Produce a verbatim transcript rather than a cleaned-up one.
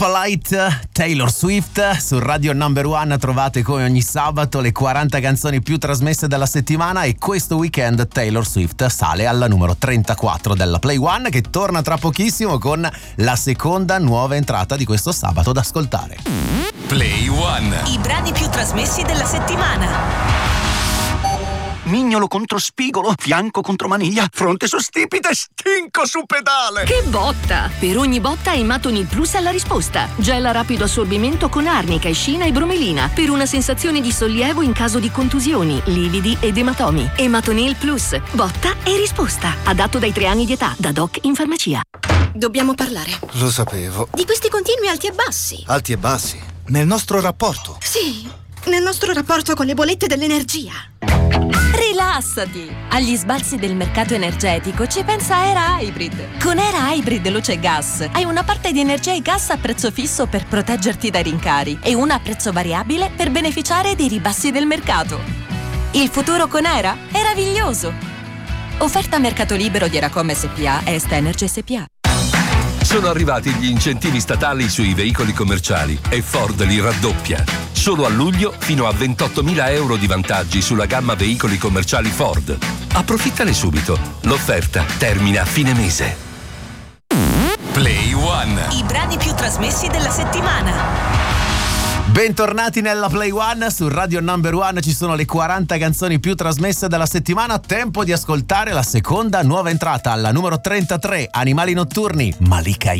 Polite, Taylor Swift. Su Radio Number One trovate come ogni sabato le quaranta canzoni più trasmesse dalla settimana, e questo weekend Taylor Swift sale alla numero trentaquattro della Play One, che torna tra pochissimo con la seconda nuova entrata di questo sabato da ascoltare. Play One. I brani più trasmessi della settimana. Mignolo contro spigolo, fianco contro maniglia, fronte su stipite, stinco su pedale. Che botta! Per ogni botta Ematonil Plus ha la risposta. Gel a rapido assorbimento con arnica, escina e bromelina per una sensazione di sollievo in caso di contusioni, lividi ed ematomi. Ematonil Plus, botta e risposta. Adatto dai tre anni di età, da doc in farmacia. Dobbiamo parlare. Lo sapevo. Di questi continui alti e bassi. Alti e bassi? Nel nostro rapporto? Sì, nel nostro rapporto con le bollette dell'energia. Rilassati! Agli sbalzi del mercato energetico ci pensa Era Hybrid. Con Era Hybrid Luce e Gas hai una parte di energia e gas a prezzo fisso per proteggerti dai rincari e una a prezzo variabile per beneficiare dei ribassi del mercato. Il futuro con Era è meraviglioso! Offerta a mercato libero di Eracom S P A e Est Energy S P A. Sono arrivati gli incentivi statali sui veicoli commerciali e Ford li raddoppia. Solo a luglio fino a ventottomila euro di vantaggi sulla gamma veicoli commerciali Ford. Approfittane subito. L'offerta termina a fine mese. Play One. I brani più trasmessi della settimana. Bentornati nella Play One. Su Radio Number One ci sono le quaranta canzoni più trasmesse della settimana. Tempo di ascoltare la seconda nuova entrata, alla numero trentatré, Animali Notturni, Malika